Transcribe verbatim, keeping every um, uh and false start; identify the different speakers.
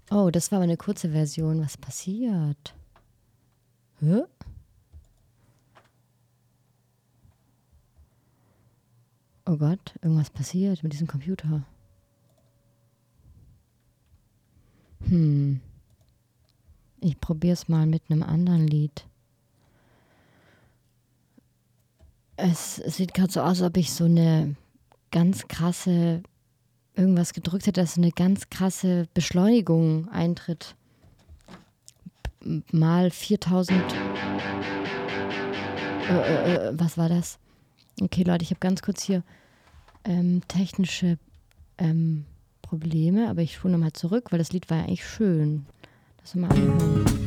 Speaker 1: Oh, das war aber eine kurze Version. Was passiert? Hä? Oh Gott, irgendwas passiert mit diesem Computer. Hm. Ich probier's mal mit einem anderen Lied. Es sieht gerade so aus, als ob ich so eine ganz krasse, irgendwas gedrückt hätte, dass so eine ganz krasse Beschleunigung eintritt. M- Mal viertausend. Äh, äh, äh, was war das? Okay, Leute, ich habe ganz kurz hier ähm, technische ähm, Probleme, aber ich spule nochmal zurück, weil das Lied war ja eigentlich schön. Lass uns mal anhören.